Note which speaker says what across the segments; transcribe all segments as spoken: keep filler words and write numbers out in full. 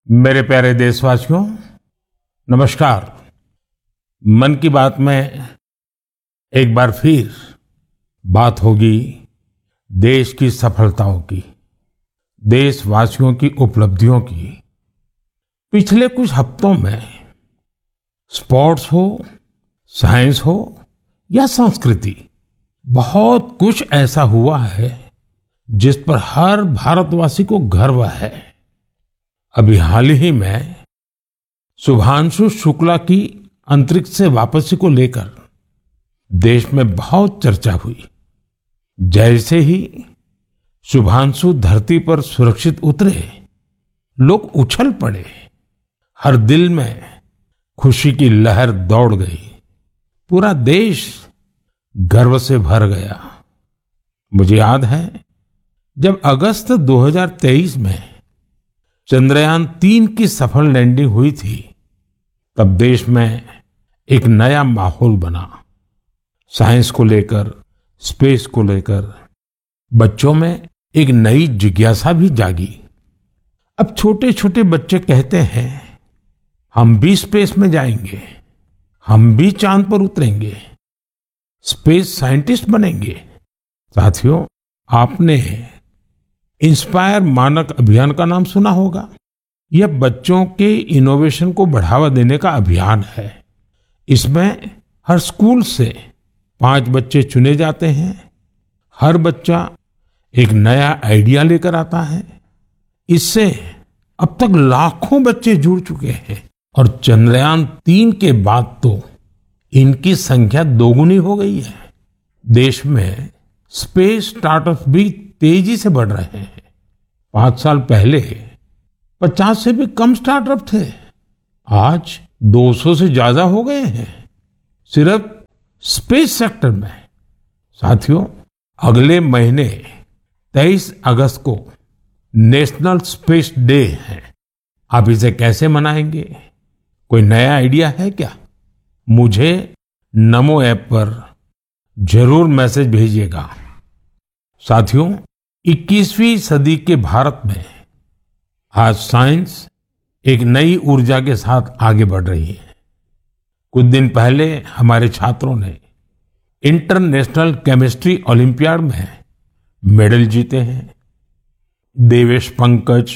Speaker 1: मेरे प्यारे देशवासियों, नमस्कार। मन की बात में एक बार फिर बात होगी देश की सफलताओं की, देशवासियों की उपलब्धियों की। पिछले कुछ हफ्तों में स्पोर्ट्स हो, साइंस हो या संस्कृति, बहुत कुछ ऐसा हुआ है जिस पर हर भारतवासी को गर्व है। अभी हाल ही में शुभांशु शुक्ला की अंतरिक्ष से वापसी को लेकर देश में बहुत चर्चा हुई। जैसे ही शुभांशु धरती पर सुरक्षित उतरे, लोग उछल पड़े। हर दिल में खुशी की लहर दौड़ गई। पूरा देश गर्व से भर गया। मुझे याद है, जब अगस्त दो हज़ार तेईस में चंद्रयान तीन की सफल लैंडिंग हुई थी, तब देश में एक नया माहौल बना। साइंस को लेकर, स्पेस को लेकर बच्चों में एक नई जिज्ञासा भी जागी। अब छोटे छोटे बच्चे कहते हैं, हम भी स्पेस में जाएंगे, हम भी चांद पर उतरेंगे, स्पेस साइंटिस्ट बनेंगे। साथियों, आपने इंस्पायर मानक अभियान का नाम सुना होगा। यह बच्चों के इनोवेशन को बढ़ावा देने का अभियान है। इसमें हर स्कूल से पांच बच्चे चुने जाते हैं। हर बच्चा एक नया आइडिया लेकर आता है। इससे अब तक लाखों बच्चे जुड़ चुके हैं और चंद्रयान तीन के बाद तो इनकी संख्या दोगुनी हो गई है। देश में स्पेस स्टार्टअप भी तेजी से बढ़ रहे हैं। पांच साल पहले पचास से भी कम स्टार्टअप थे, आज दो सौ से ज्यादा हो गए हैं सिर्फ स्पेस सेक्टर में। साथियों, अगले महीने तेईस अगस्त को नेशनल स्पेस डे है। आप इसे कैसे मनाएंगे? कोई नया आइडिया है क्या? मुझे नमो ऐप पर जरूर मैसेज भेजिएगा। साथियों, इक्कीसवीं सदी के भारत में आज साइंस एक नई ऊर्जा के साथ आगे बढ़ रही है। कुछ दिन पहले हमारे छात्रों ने इंटरनेशनल केमिस्ट्री ओलंपियाड में मेडल जीते हैं। देवेश पंकज,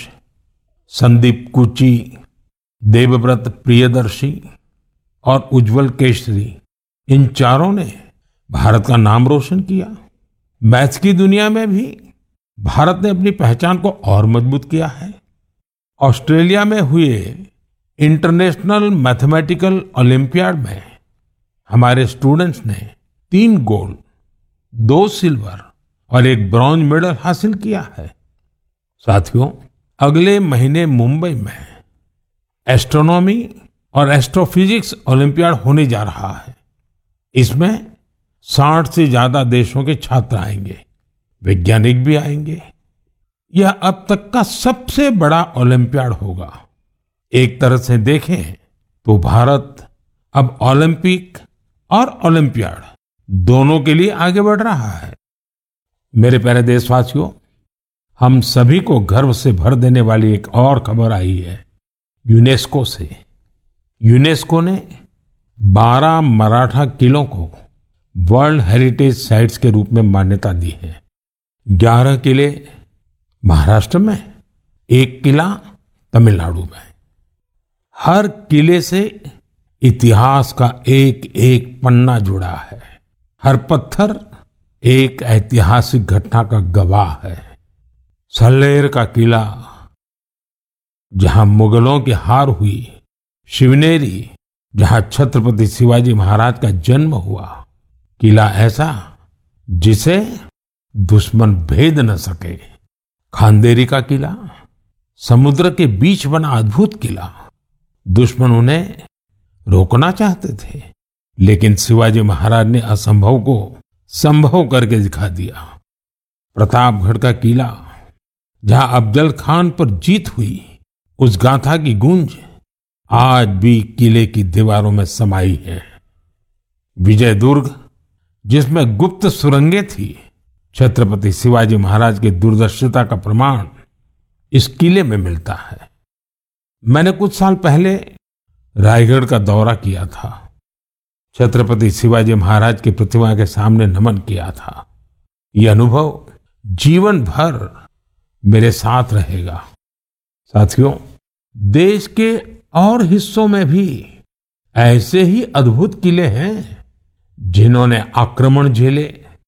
Speaker 1: संदीप कुची, देवव्रत प्रियदर्शी और उज्जवल केशरी, इन चारों ने भारत का नाम रोशन किया। मैथ्स की दुनिया में भी भारत ने अपनी पहचान को और मजबूत किया है। ऑस्ट्रेलिया में हुए इंटरनेशनल मैथमेटिकल ओलंपियाड में हमारे स्टूडेंट्स ने तीन गोल्ड, दो सिल्वर और एक ब्रॉन्ज मेडल हासिल किया है। साथियों, अगले महीने मुंबई में एस्ट्रोनॉमी और एस्ट्रोफिजिक्स ओलंपियाड होने जा रहा है। इसमें साठ से ज्यादा देशों के छात्र आएंगे, वैज्ञानिक भी आएंगे। यह अब तक का सबसे बड़ा ओलंपियाड होगा। एक तरह से देखें तो भारत अब ओलंपिक और ओलंपियाड दोनों के लिए आगे बढ़ रहा है। मेरे प्यारे देशवासियों, हम सभी को गर्व से भर देने वाली एक और खबर आई है यूनेस्को से। यूनेस्को ने बारह मराठा किलों को वर्ल्ड हेरिटेज साइट्स के रूप में मान्यता दी है। ग्यारह किले महाराष्ट्र में, एक किला तमिलनाडु में। हर किले से इतिहास का एक एक पन्ना जुड़ा है। हर पत्थर एक ऐतिहासिक घटना का गवाह है। सल्लेर का किला, जहां मुगलों की हार हुई, शिवनेरी, जहां छत्रपति शिवाजी महाराज का जन्म हुआ, किला ऐसा जिसे दुश्मन भेद न सके। खांदेरी का किला, समुद्र के बीच बना अद्भुत किला। दुश्मन उन्हें रोकना चाहते थे, लेकिन शिवाजी महाराज ने असंभव को संभव करके दिखा दिया। प्रतापगढ़ का किला, जहां अफजल खान पर जीत हुई, उस गाथा की गूंज आज भी किले की दीवारों में समाई है। विजय दुर्ग, जिसमें गुप्त सुरंगें थी, छत्रपति शिवाजी महाराज की दूरदर्शिता का प्रमाण इस किले में मिलता है। मैंने कुछ साल पहले रायगढ़ का दौरा किया था। छत्रपति शिवाजी महाराज की प्रतिमा के सामने नमन किया था। ये अनुभव जीवन भर मेरे साथ रहेगा। साथियों, देश के और हिस्सों में भी ऐसे ही अद्भुत किले हैं जिन्होंने आक्रमण झेले,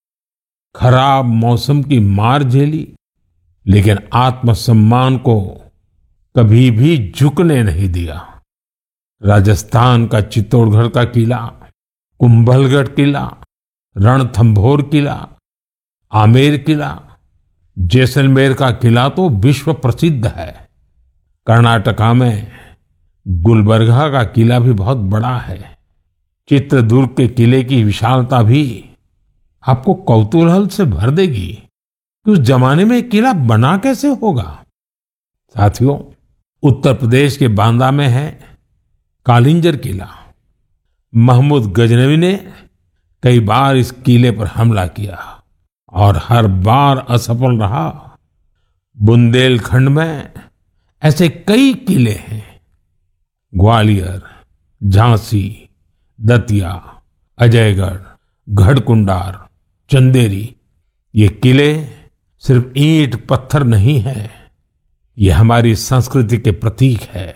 Speaker 1: खराब मौसम की मार झेली, लेकिन आत्मसम्मान को कभी भी झुकने नहीं दिया। राजस्थान का चित्तौड़गढ़ का किला, कुंभलगढ़ किला, रणथंभौर किला, आमेर किला, जैसलमेर का किला तो विश्व प्रसिद्ध है। कर्नाटका में गुलबर्गा का किला भी बहुत बड़ा है। चित्रदुर्ग के किले की विशालता भी आपको कौतूहल से भर देगी कि उस जमाने में किला बना कैसे होगा। साथियों, उत्तर प्रदेश के बांदा में है कालिंजर किला। महमूद गजनवी ने कई बार इस किले पर हमला किया और हर बार असफल रहा। बुंदेलखंड में ऐसे कई किले हैं। ग्वालियर, झांसी, दतिया, अजयगढ़, गढ़कुंडार, चंदेरी, ये किले सिर्फ ईंट पत्थर नहीं है, ये हमारी संस्कृति के प्रतीक है।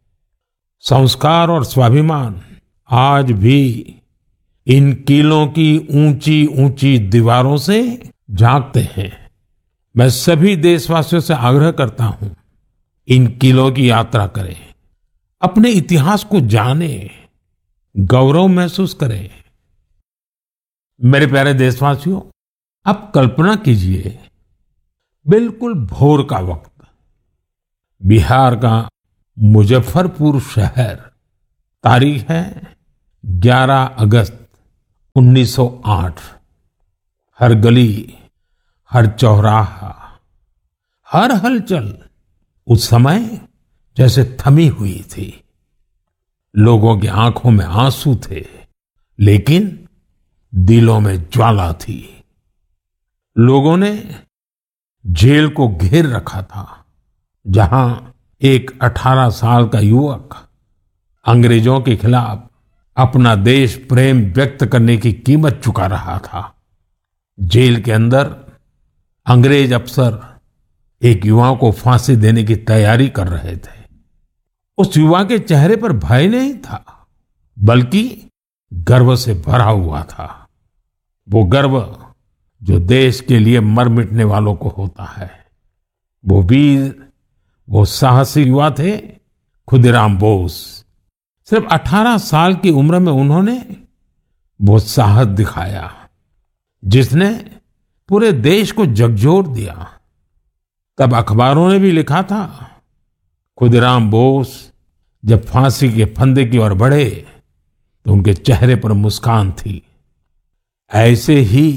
Speaker 1: संस्कार और स्वाभिमान आज भी इन किलों की ऊंची ऊंची दीवारों से झांकते हैं। मैं सभी देशवासियों से आग्रह करता हूं, इन किलों की यात्रा करें, अपने इतिहास को जानें, गौरव महसूस करें। मेरे प्यारे देशवासियों, आप कल्पना कीजिए, बिल्कुल भोर का वक्त, बिहार का मुजफ्फरपुर शहर, तारीख है ग्यारह अगस्त उन्नीस सौ आठ। हर गली, हर चौराहा, हर हलचल उस समय जैसे थमी हुई थी। लोगों की आंखों में आंसू थे, लेकिन दिलों में ज्वाला थी। लोगों ने जेल को घेर रखा था, जहां एक अठारह साल का युवक अंग्रेजों के खिलाफ अपना देश प्रेम व्यक्त करने की कीमत चुका रहा था। जेल के अंदर अंग्रेज अफसर एक युवा को फांसी देने की तैयारी कर रहे थे। उस युवा के चेहरे पर भय नहीं था, बल्कि गर्व से भरा हुआ था। वो गर्व जो देश के लिए मर मिटने वालों को होता है। वो वीर, वो साहसी युवा थे खुदीराम बोस। सिर्फ अठारह साल की उम्र में उन्होंने वो साहस दिखाया जिसने पूरे देश को झकझोर दिया। तब अखबारों ने भी लिखा था, खुदीराम बोस जब फांसी के फंदे की ओर बढ़े तो उनके चेहरे पर मुस्कान थी। ऐसे ही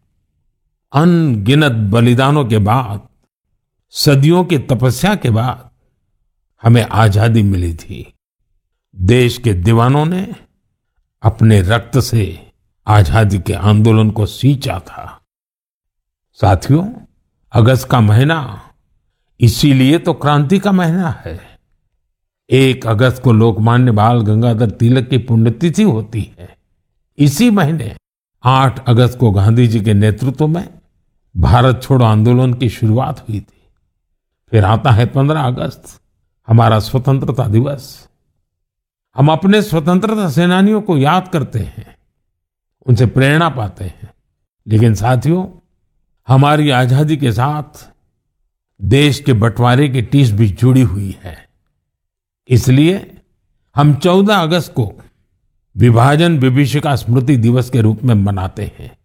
Speaker 1: अनगिनत बलिदानों के बाद, सदियों की तपस्या के बाद हमें आजादी मिली थी। देश के दीवानों ने अपने रक्त से आजादी के आंदोलन को सींचा था। साथियों, अगस्त का महीना इसीलिए तो क्रांति का महीना है। एक अगस्त को लोकमान्य बाल गंगाधर तिलक की पुण्यतिथि होती है। इसी महीने आठ अगस्त को गांधी जी के नेतृत्व में भारत छोड़ो आंदोलन की शुरुआत हुई थी। फिर आता है पंद्रह अगस्त, हमारा स्वतंत्रता दिवस। हम अपने स्वतंत्रता सेनानियों को याद करते हैं, उनसे प्रेरणा पाते हैं। लेकिन साथियों, हमारी आजादी के साथ देश के बंटवारे की टीस भी जुड़ी हुई है। इसलिए हम चौदह अगस्त को विभाजन विभीषिका स्मृति दिवस के रूप में मनाते हैं।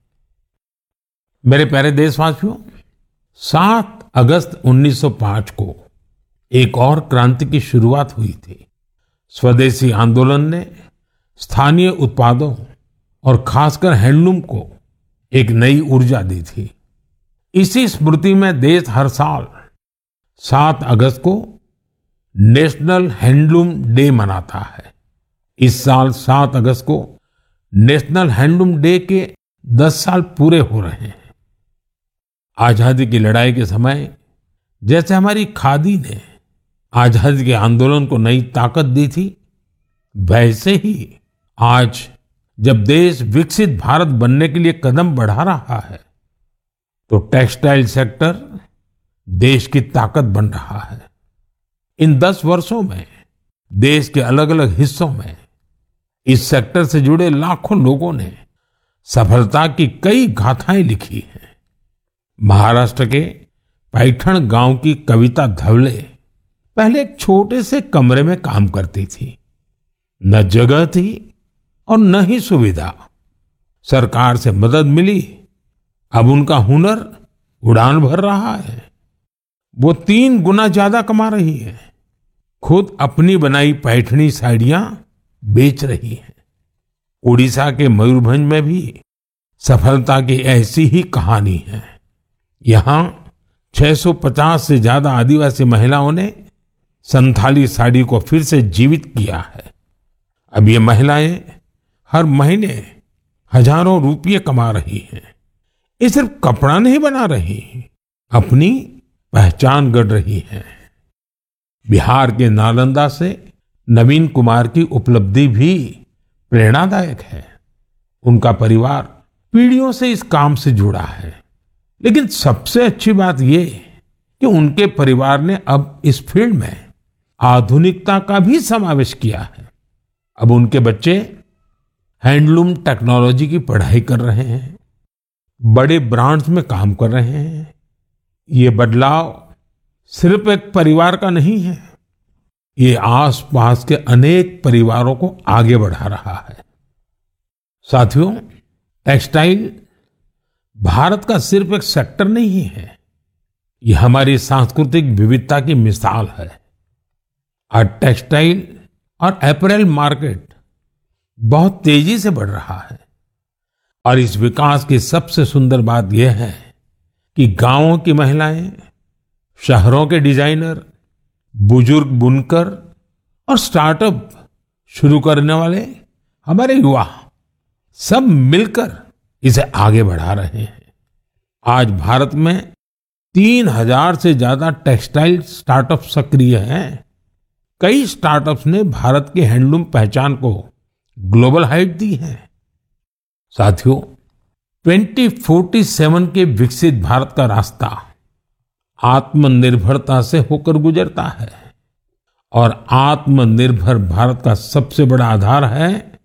Speaker 1: मेरे प्यारे देशवासियों, सात अगस्त उन्नीस सौ पाँच को एक और क्रांति की शुरुआत हुई थी। स्वदेशी आंदोलन ने स्थानीय उत्पादों और खासकर हैंडलूम को एक नई ऊर्जा दी थी। इसी स्मृति में देश हर साल सात अगस्त को नेशनल हैंडलूम डे मनाता है। इस साल सात अगस्त को नेशनल हैंडलूम डे के दस साल पूरे हो रहे हैं। आजादी की लड़ाई के समय जैसे हमारी खादी ने आजादी के आंदोलन को नई ताकत दी थी, वैसे ही आज जब देश विकसित भारत बनने के लिए कदम बढ़ा रहा है, तो टेक्सटाइल सेक्टर देश की ताकत बन रहा है। इन दस वर्षों में देश के अलग अलग हिस्सों में इस सेक्टर से जुड़े लाखों लोगों ने सफलता की कई गाथाएं लिखी हैं। महाराष्ट्र के पैठण गांव की कविता धवले पहले एक छोटे से कमरे में काम करती थी। न जगह थी और न ही सुविधा। सरकार से मदद मिली, अब उनका हुनर उड़ान भर रहा है। वो तीन गुना ज्यादा कमा रही है। खुद अपनी बनाई पैठणी साड़ियां बेच रही है। उड़ीसा के मयूरभंज में भी सफलता की ऐसी ही कहानी है। यहाँ छह सौ पचास से ज्यादा आदिवासी महिलाओं ने संथाली साड़ी को फिर से जीवित किया है। अब ये महिलाएं हर महीने हजारों रुपये कमा रही हैं। ये सिर्फ कपड़ा नहीं बना रही, अपनी पहचान गढ़ रही हैं। बिहार के नालंदा से नवीन कुमार की उपलब्धि भी प्रेरणादायक है। उनका परिवार पीढ़ियों से इस काम से जुड़ा है। लेकिन सबसे अच्छी बात ये कि उनके परिवार ने अब इस फील्ड में आधुनिकता का भी समावेश किया है। अब उनके बच्चे हैंडलूम टेक्नोलॉजी की पढ़ाई कर रहे हैं, बड़े ब्रांड्स में काम कर रहे हैं। ये बदलाव सिर्फ एक परिवार का नहीं है, ये आसपास के अनेक परिवारों को आगे बढ़ा रहा है। साथियों, टेक्सटाइल भारत का सिर्फ एक सेक्टर नहीं है, ये हमारी सांस्कृतिक विविधता की मिसाल है। आज टेक्सटाइल और अपैरेल मार्केट बहुत तेजी से बढ़ रहा है और इस विकास की सबसे सुंदर बात यह है कि गांवों की महिलाएं, शहरों के डिजाइनर, बुजुर्ग बुनकर और स्टार्टअप शुरू करने वाले हमारे युवा सब मिलकर इसे आगे बढ़ा रहे हैं। आज भारत में तीन हजार से ज्यादा टेक्सटाइल स्टार्टअप सक्रिय हैं। कई स्टार्टअप्स ने भारत की हैंडलूम पहचान को ग्लोबल हाइट दी है। साथियों, ट्वेंटी फोर्टी सेवन के विकसित भारत का रास्ता आत्मनिर्भरता से होकर गुजरता है और आत्मनिर्भर भारत का सबसे बड़ा आधार है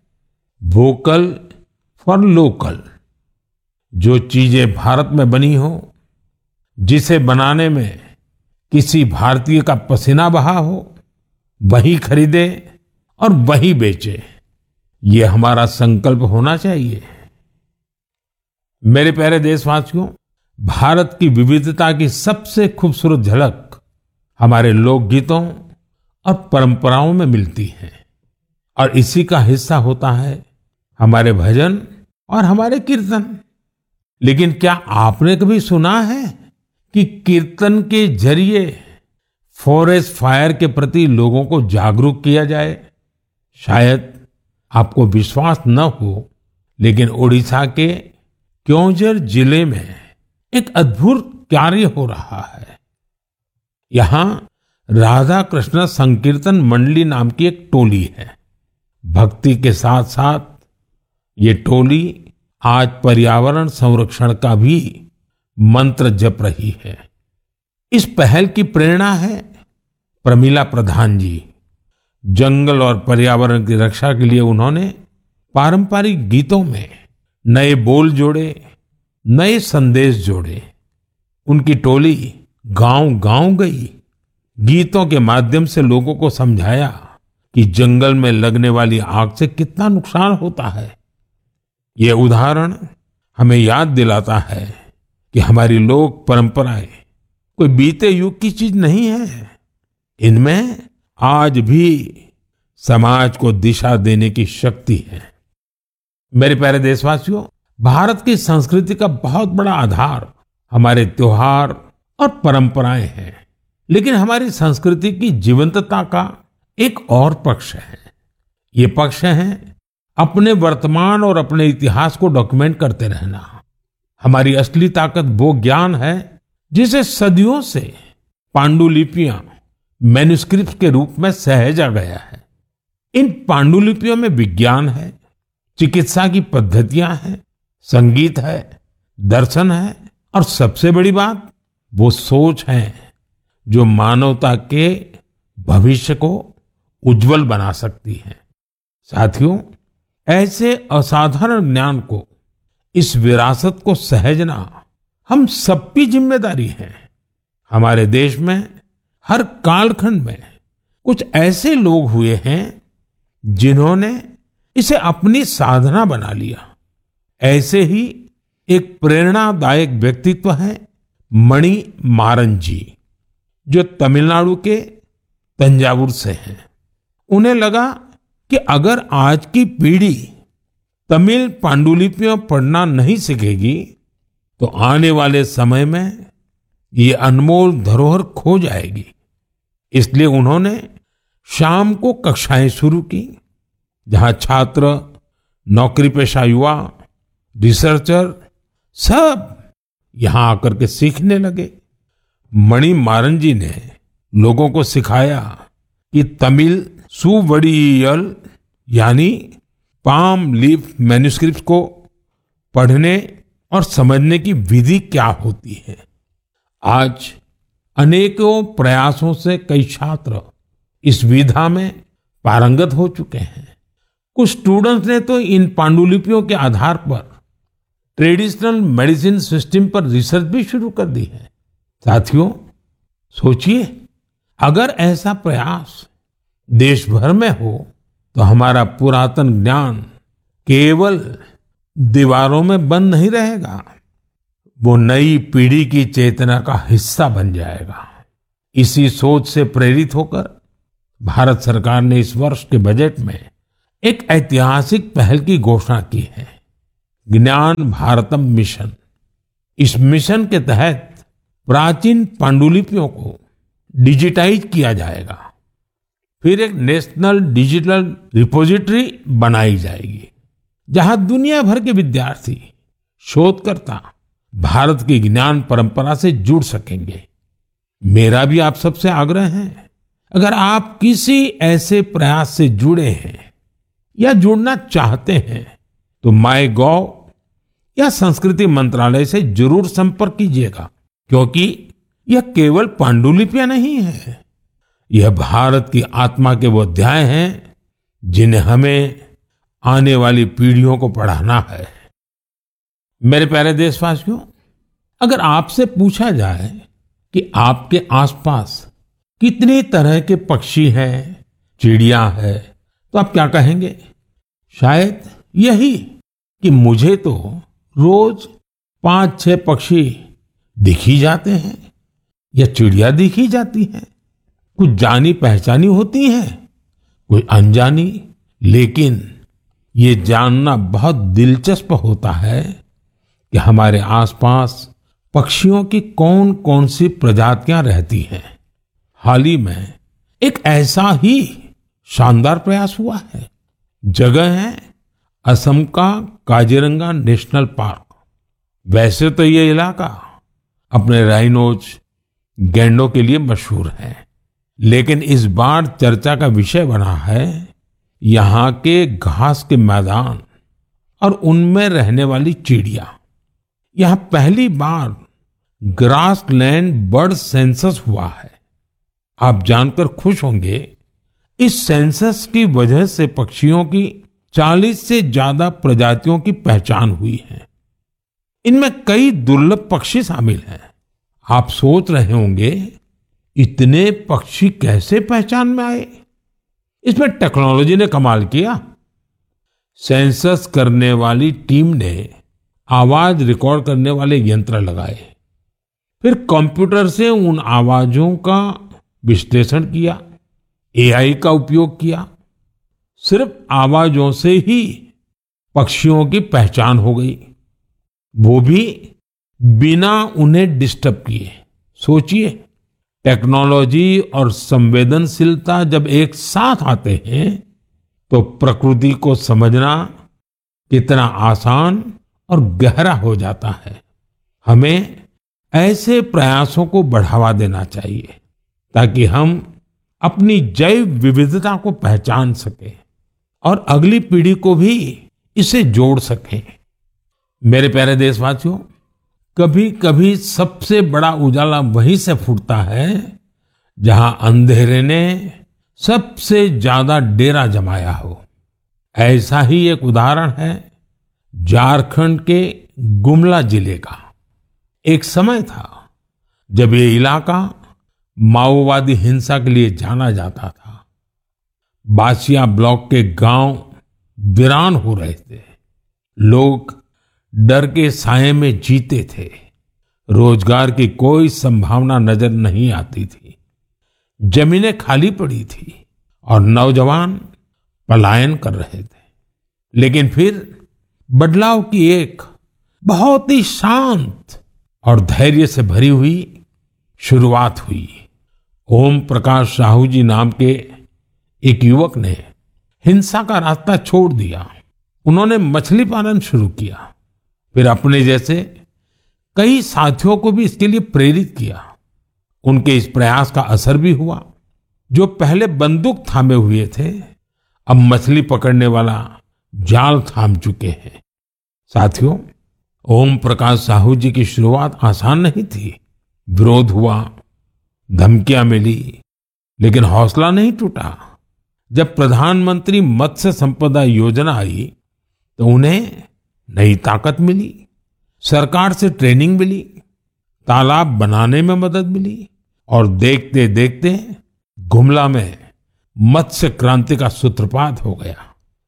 Speaker 1: वोकल फॉर लोकल। जो चीजें भारत में बनी हो, जिसे बनाने में किसी भारतीय का पसीना बहा हो, वही खरीदे और वही बेचे, ये हमारा संकल्प होना चाहिए। मेरे प्यारे देशवासियों, भारत की विविधता की सबसे खूबसूरत झलक हमारे लोकगीतों और परंपराओं में मिलती है और इसी का हिस्सा होता है हमारे भजन और हमारे कीर्तन। लेकिन क्या आपने कभी सुना है कि कीर्तन के जरिए फॉरेस्ट फायर के प्रति लोगों को जागरूक किया जाए? शायद आपको विश्वास न हो, लेकिन ओडिशा के क्योंझर जिले में एक अद्भुत कार्य हो रहा है। यहाँ राधा कृष्ण संकीर्तन मंडली नाम की एक टोली है। भक्ति के साथ साथ ये टोली आज पर्यावरण संरक्षण का भी मंत्र जप रही है। इस पहल की प्रेरणा है प्रमिला प्रधान जी। जंगल और पर्यावरण की रक्षा के लिए उन्होंने पारंपरिक गीतों में नए बोल जोड़े, नए संदेश जोड़े। उनकी टोली गांव-गांव गई, गीतों के माध्यम से लोगों को समझाया कि जंगल में लगने वाली आग से कितना नुकसान होता है। ये उदाहरण हमें याद दिलाता है कि हमारी लोक परंपराएं कोई बीते युग की चीज नहीं है। इनमें आज भी समाज को दिशा देने की शक्ति है। मेरे प्यारे देशवासियों, भारत की संस्कृति का बहुत बड़ा आधार हमारे त्योहार और परंपराएं हैं। लेकिन हमारी संस्कृति की जीवंतता का एक और पक्ष है। ये पक्ष है अपने वर्तमान और अपने इतिहास को डॉक्यूमेंट करते रहना। हमारी असली ताकत वो ज्ञान है जिसे सदियों से पांडुलिपियां, मैन्युस्क्रिप्ट के रूप में सहेजा गया है। इन पांडुलिपियों में विज्ञान है, चिकित्सा की पद्धतियां हैं, संगीत है, दर्शन है और सबसे बड़ी बात वो सोच है जो मानवता के भविष्य को उज्जवल बना सकती है। साथियों, ऐसे असाधारण ज्ञान को, इस विरासत को सहेजना हम सबकी जिम्मेदारी है। हमारे देश में हर कालखंड में कुछ ऐसे लोग हुए हैं जिन्होंने इसे अपनी साधना बना लिया। ऐसे ही एक प्रेरणादायक व्यक्तित्व है मणि मारन जी, जो तमिलनाडु के तंजावुर से हैं। उन्हें लगा कि अगर आज की पीढ़ी तमिल पांडुलिपियां पढ़ना नहीं सीखेगी तो आने वाले समय में ये अनमोल धरोहर खो जाएगी। इसलिए उन्होंने शाम को कक्षाएं शुरू की, जहां छात्र, नौकरी पेशा युवा, रिसर्चर सब यहां आकर के सीखने लगे। मणि मारन जी ने लोगों को सिखाया कि तमिल सुवड़ियल यानी पाम लीफ मैन्युस्क्रिप्ट को पढ़ने और समझने की विधि क्या होती है। आज अनेकों प्रयासों से कई छात्र इस विधा में पारंगत हो चुके हैं। कुछ स्टूडेंट्स ने तो इन पांडुलिपियों के आधार पर ट्रेडिशनल मेडिसिन सिस्टम पर रिसर्च भी शुरू कर दी है। साथियों, सोचिए, अगर ऐसा प्रयास देश भर में हो तो हमारा पुरातन ज्ञान केवल दीवारों में बंद नहीं रहेगा, वो नई पीढ़ी की चेतना का हिस्सा बन जाएगा। इसी सोच से प्रेरित होकर भारत सरकार ने इस वर्ष के बजट में एक ऐतिहासिक पहल की घोषणा की है, ज्ञान भारतम मिशन। इस मिशन के तहत प्राचीन पांडुलिपियों को डिजिटाइज किया जाएगा। फिर एक नेशनल डिजिटल रिपोजिटरी बनाई जाएगी, जहां दुनिया भर के विद्यार्थी, शोधकर्ता भारत की ज्ञान परंपरा से जुड़ सकेंगे। मेरा भी आप सबसे आग्रह है, अगर आप किसी ऐसे प्रयास से जुड़े हैं या जुड़ना चाहते हैं तो माय गॉव या संस्कृति मंत्रालय से जरूर संपर्क कीजिएगा, क्योंकि यह केवल पांडुलिपियां नहीं है, यह भारत की आत्मा के वो अध्याय हैं जिन्हें हमें आने वाली पीढ़ियों को पढ़ाना है। मेरे प्यारे देशवासियों, अगर आपसे पूछा जाए कि आपके आसपास कितनी तरह के पक्षी हैं, चिड़िया है, तो आप क्या कहेंगे? शायद यही कि मुझे तो रोज पांच छह पक्षी दिख ही जाते हैं या चिड़िया दिख ही जाती हैं। कुछ जानी पहचानी होती हैं, कोई अनजानी, लेकिन ये जानना बहुत दिलचस्प होता है कि हमारे आसपास पक्षियों की कौन कौन सी प्रजातियां रहती हैं। हाल ही में एक ऐसा ही शानदार प्रयास हुआ है। जगह है असम का काजीरंगा नेशनल पार्क। वैसे तो ये इलाका अपने राइनोज, गैंडों के लिए मशहूर है, लेकिन इस बार चर्चा का विषय बना है यहाँ के घास के मैदान और उनमें रहने वाली चिड़िया। यहाँ पहली बार ग्रासलैंड बर्ड सेंसस हुआ है। आप जानकर खुश होंगे, इस सेंसस की वजह से पक्षियों की चालीस से ज्यादा प्रजातियों की पहचान हुई है। इनमें कई दुर्लभ पक्षी शामिल हैं। आप सोच रहे होंगे, इतने पक्षी कैसे पहचान में आए? इसमें टेक्नोलॉजी ने कमाल किया। सेंसस करने वाली टीम ने आवाज रिकॉर्ड करने वाले यंत्र लगाए, फिर कंप्यूटर से उन आवाजों का विश्लेषण किया, एआई का उपयोग किया। सिर्फ आवाजों से ही पक्षियों की पहचान हो गई, वो भी बिना उन्हें डिस्टर्ब किए। सोचिए, टेक्नोलॉजी और संवेदनशीलता जब एक साथ आते हैं तो प्रकृति को समझना कितना आसान और गहरा हो जाता है। हमें ऐसे प्रयासों को बढ़ावा देना चाहिए ताकि हम अपनी जैव विविधता को पहचान सके और अगली पीढ़ी को भी इसे जोड़ सके। मेरे प्यारे देशवासियों, कभी कभी सबसे बड़ा उजाला वहीं से फूटता है जहां अंधेरे ने सबसे ज्यादा डेरा जमाया हो। ऐसा ही एक उदाहरण है झारखंड के गुमला जिले का। एक समय था जब ये इलाका माओवादी हिंसा के लिए जाना जाता था। बासिया ब्लॉक के गांव वीरान हो रहे थे। लोग डर के साये में जीते थे। रोजगार की कोई संभावना नजर नहीं आती थी। जमीनें खाली पड़ी थी और नौजवान पलायन कर रहे थे। लेकिन फिर बदलाव की एक बहुत ही शांत और धैर्य से भरी हुई शुरुआत हुई। ओम प्रकाश साहू जी नाम के एक युवक ने हिंसा का रास्ता छोड़ दिया। उन्होंने मछली पालन शुरू किया। फिर अपने जैसे कई साथियों को भी इसके लिए प्रेरित किया। उनके इस प्रयास का असर भी हुआ। जो पहले बंदूक थामे हुए थे, अब मछली पकड़ने वाला जाल थाम चुके हैं। साथियों, ओम प्रकाश साहू जी की शुरुआत आसान नहीं थी। विरोध हुआ, धमकियां मिली, लेकिन हौसला नहीं टूटा। जब प्रधानमंत्री मत्स्य संपदा योजना आई तो उन्हें नई ताकत मिली। सरकार से ट्रेनिंग मिली, तालाब बनाने में मदद मिली और देखते देखते गुमला में मत्स्य क्रांति का सूत्रपात हो गया।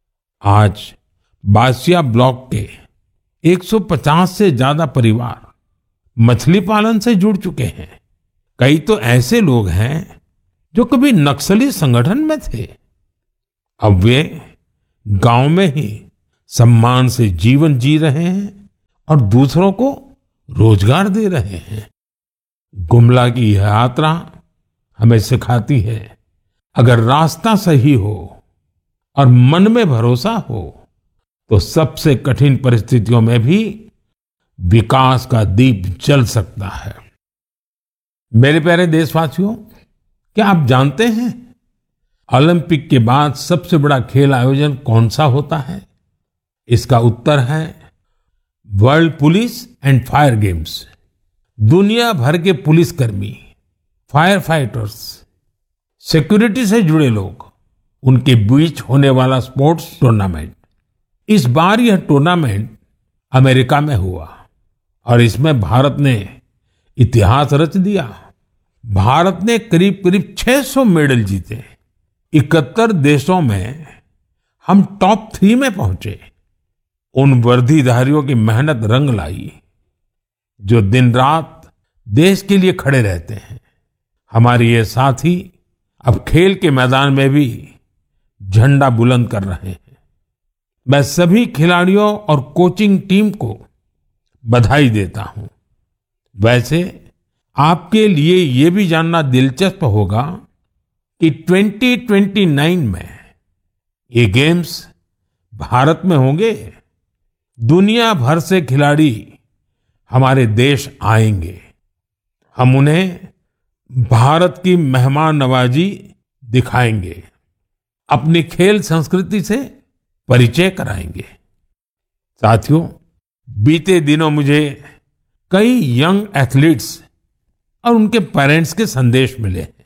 Speaker 1: आज बासिया ब्लॉक के एक सौ पचास से ज्यादा परिवार मछली पालन से जुड़ चुके हैं। कई तो ऐसे लोग हैं जो कभी नक्सली संगठन में थे। अब वे गांव में ही सम्मान से जीवन जी रहे हैं और दूसरों को रोजगार दे रहे हैं। गुमला की यह यात्रा हमें सिखाती है, अगर रास्ता सही हो और मन में भरोसा हो तो सबसे कठिन परिस्थितियों में भी विकास का दीप जल सकता है। मेरे प्यारे देशवासियों, क्या आप जानते हैं ओलंपिक के बाद सबसे बड़ा खेल आयोजन कौन सा होता है? इसका उत्तर है world police and fire games. दुनिया भर के पुलिसकर्मी, फायर फाइटर्स, सिक्योरिटी से जुड़े लोग, उनके बीच होने वाला स्पोर्ट्स टूर्नामेंट। इस बार यह टूर्नामेंट अमेरिका में हुआ और इसमें भारत ने इतिहास रच दिया। भारत ने करीब करीब छह सौ मेडल जीते। इकहत्तर देशों में हम टॉप थ्री में पहुंचे। उन वर्दीधारियों की मेहनत रंग लाई जो दिन रात देश के लिए खड़े रहते हैं। हमारे ये साथी अब खेल के मैदान में भी झंडा बुलंद कर रहे हैं। मैं सभी खिलाड़ियों और कोचिंग टीम को बधाई देता हूं। वैसे आपके लिए ये भी जानना दिलचस्प होगा कि दो हज़ार उनतीस में ये गेम्स भारत में होंगे। दुनिया भर से खिलाड़ी हमारे देश आएंगे। हम उन्हें भारत की मेहमान नवाजी दिखाएंगे, अपनी खेल संस्कृति से परिचय कराएंगे। साथियों, बीते दिनों मुझे कई यंग एथलीट्स और उनके पेरेंट्स के संदेश मिले हैं।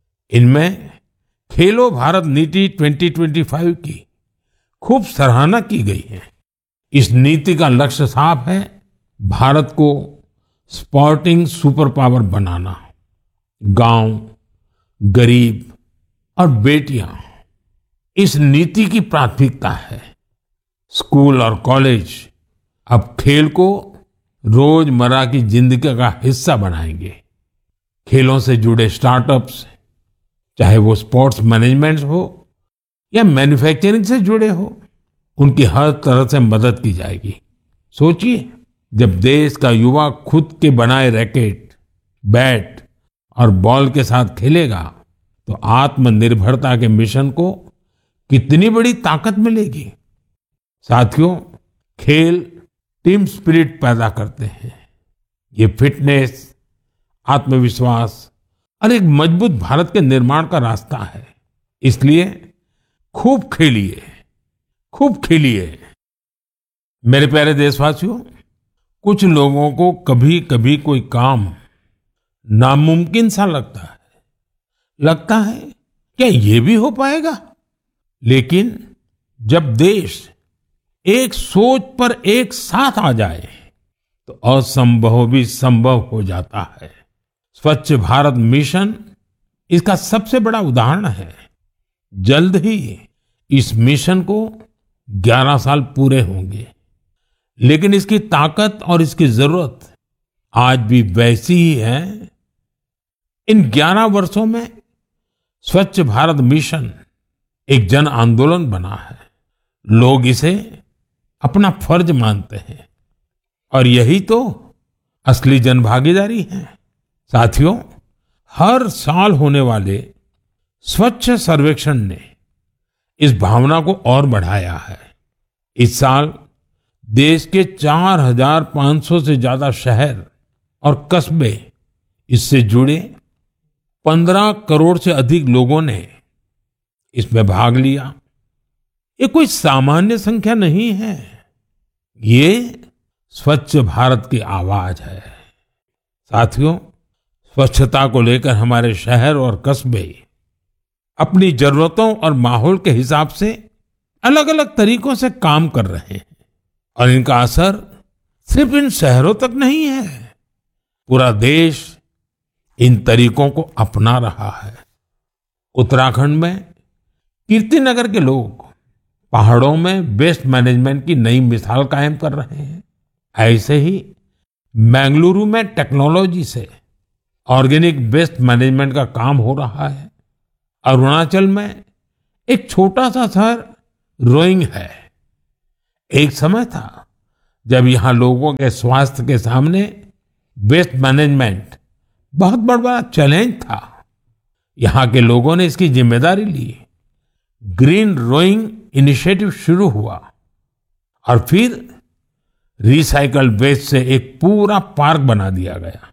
Speaker 1: इनमें खेलो भारत नीति दो हज़ार पच्चीस की खूब सराहना की गई है। इस नीति का लक्ष्य साफ है, भारत को स्पोर्टिंग सुपर पावर बनाना। गांव, गरीब और बेटियां इस नीति की प्राथमिकता है। स्कूल और कॉलेज अब खेल को रोजमर्रा की जिंदगी का हिस्सा बनाएंगे। खेलों से जुड़े स्टार्टअप्स, चाहे वो स्पोर्ट्स मैनेजमेंट हो या मैन्युफैक्चरिंग से जुड़े हो, उनकी हर तरह से मदद की जाएगी। सोचिए, जब देश का युवा खुद के बनाए रैकेट, बैट और बॉल के साथ खेलेगा तो आत्मनिर्भरता के मिशन को कितनी बड़ी ताकत मिलेगी। साथियों, खेल टीम स्पिरिट पैदा करते हैं। ये फिटनेस, आत्मविश्वास और एक मजबूत भारत के निर्माण का रास्ता है। इसलिए खूब खेलिए, खूब खिलिए। मेरे प्यारे देशवासियों, कुछ लोगों को कभी कभी कोई काम नामुमकिन सा लगता है। लगता है क्या ये भी हो पाएगा? लेकिन जब देश एक सोच पर एक साथ आ जाए तो असंभव भी संभव हो जाता है। स्वच्छ भारत मिशन इसका सबसे बड़ा उदाहरण है। जल्द ही इस मिशन को ग्यारह साल पूरे होंगे, लेकिन इसकी ताकत और इसकी जरूरत आज भी वैसी ही है। इन ग्यारह वर्षों में स्वच्छ भारत मिशन एक जन आंदोलन बना है। लोग इसे अपना फर्ज मानते हैं और यही तो असली जन भागीदारी है। साथियों, हर साल होने वाले स्वच्छ सर्वेक्षण ने इस भावना को और बढ़ाया है। इस साल देश के चार हजार पांच सौ से ज्यादा शहर और कस्बे इससे जुड़े पंद्रह करोड़ से अधिक लोगों ने इसमें भाग लिया। ये कोई सामान्य संख्या नहीं है, ये स्वच्छ भारत की आवाज है। साथियों, स्वच्छता को लेकर हमारे शहर और कस्बे अपनी जरूरतों और माहौल के हिसाब से अलग अलग तरीकों से काम कर रहे हैं और इनका असर सिर्फ इन शहरों तक नहीं है, पूरा देश इन तरीकों को अपना रहा है। उत्तराखंड में कीर्तिनगर के लोग पहाड़ों में वेस्ट मैनेजमेंट की नई मिसाल कायम कर रहे हैं। ऐसे ही बेंगलुरु में टेक्नोलॉजी से ऑर्गेनिक वेस्ट मैनेजमेंट का काम हो रहा है। अरुणाचल में एक छोटा सा शहर रोइंग है। एक समय था जब यहाँ लोगों के स्वास्थ्य के सामने वेस्ट मैनेजमेंट बहुत बड़ा चैलेंज था। यहाँ के लोगों ने इसकी जिम्मेदारी ली। ग्रीन रोइंग इनिशिएटिव शुरू हुआ और फिर रिसाइकल वेस्ट से एक पूरा पार्क बना दिया गया।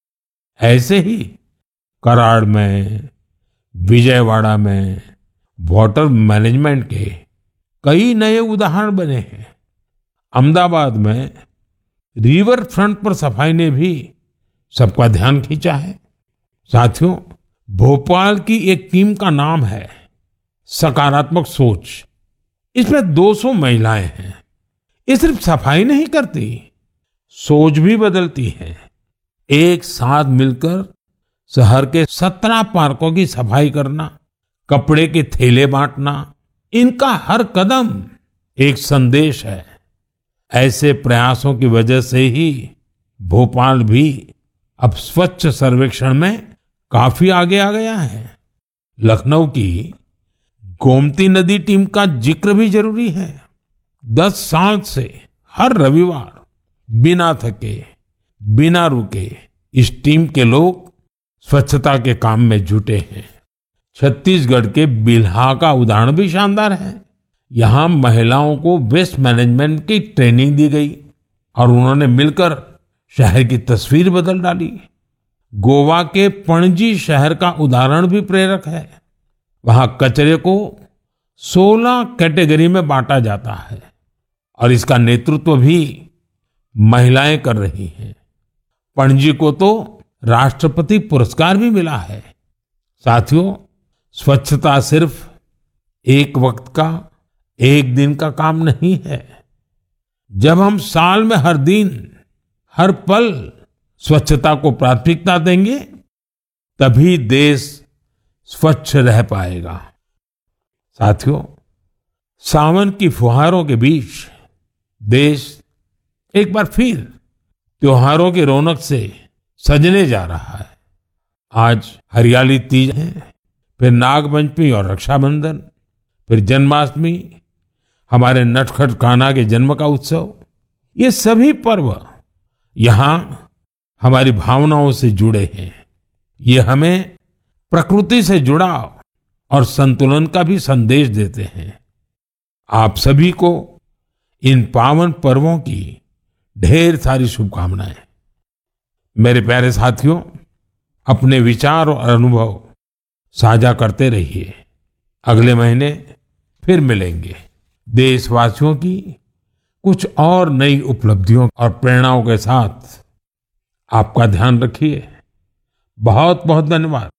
Speaker 1: ऐसे ही कराड़ में, विजयवाड़ा में वाटर मैनेजमेंट के कई नए उदाहरण बने हैं। अहमदाबाद में रिवर फ्रंट पर सफाई ने भी सबका ध्यान खींचा है। साथियों, भोपाल की एक टीम का नाम है सकारात्मक सोच। इसमें दो सौ महिलाएं हैं। ये सिर्फ सफाई नहीं करती, सोच भी बदलती है। एक साथ मिलकर शहर के सत्रह पार्कों की सफाई करना, कपड़े के थैले बांटना, इनका हर कदम एक संदेश है। ऐसे प्रयासों की वजह से ही भोपाल भी अब स्वच्छ सर्वेक्षण में काफी आगे आ गया है। लखनऊ की गोमती नदी टीम का जिक्र भी जरूरी है। दस साल से हर रविवार बिना थके, बिना रुके इस टीम के लोग स्वच्छता के काम में जुटे हैं। छत्तीसगढ़ के बिल्हा का उदाहरण भी शानदार है। यहाँ महिलाओं को वेस्ट मैनेजमेंट की ट्रेनिंग दी गई और उन्होंने मिलकर शहर की तस्वीर बदल डाली। गोवा के पणजी शहर का उदाहरण भी प्रेरक है। वहां कचरे को सोलह कैटेगरी में बांटा जाता है और इसका नेतृत्व भी महिलाएं कर रही हैं। पणजी को तो राष्ट्रपति पुरस्कार भी मिला है। साथियों, स्वच्छता सिर्फ एक वक्त का, एक दिन का काम नहीं है। जब हम साल में हर दिन, हर पल स्वच्छता को प्राथमिकता देंगे, तभी देश स्वच्छ रह पाएगा। साथियों, सावन की फुहारों के बीच देश एक बार फिर त्योहारों की रौनक से सजने जा रहा है। आज हरियाली तीज है, फिर नागपंचमी और रक्षाबंधन, फिर जन्माष्टमी, हमारे नटखट कान्हा के जन्म का उत्सव। ये सभी पर्व यहाँ हमारी भावनाओं से जुड़े हैं। ये हमें प्रकृति से जुड़ाव और संतुलन का भी संदेश देते हैं। आप सभी को इन पावन पर्वों की ढेर सारी शुभकामनाएं। मेरे प्यारे साथियों, अपने विचार और अनुभव साझा करते रहिए। अगले महीने फिर मिलेंगे। देशवासियों की कुछ और नई उपलब्धियों और प्रेरणाओं के साथ आपका ध्यान रखिए। बहुत बहुत धन्यवाद।